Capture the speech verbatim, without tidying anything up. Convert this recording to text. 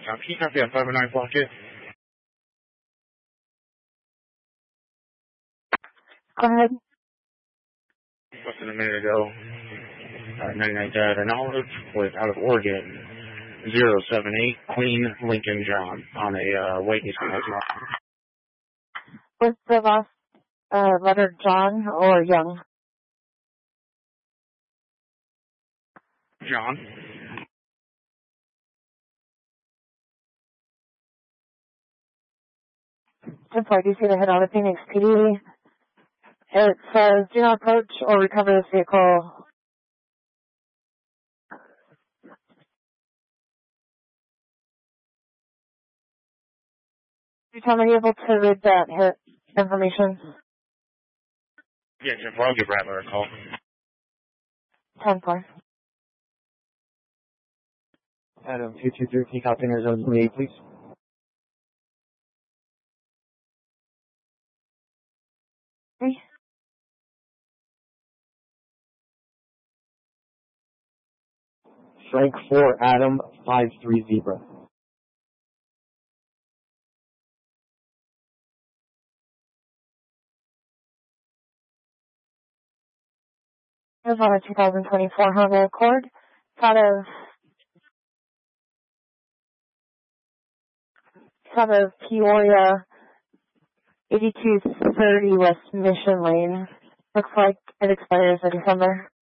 Can you copy that five oh nine block it? Go ahead. Less than a minute ago, uh, ninety-nine data knowledge with out of Oregon, zero seven eight Queen Lincoln John on a uh, white Nissan Altima. What's the last uh, letter, John or Young? John. Just like you see the head on the Phoenix P D. It says, do not approach or recover this vehicle. You tell me you're able to read that hit information? Yeah, Jeff, I'll give Rattler a call. ten four. Adam, two two three, can you copy Arizona twenty-eight, please? Three. Frank four, Adam, five three, Zebra. Arizona twenty twenty-four Honda Accord. It's out of, it's out of Peoria, eighty-two thirty West Mission Lane. Looks like it expires in December.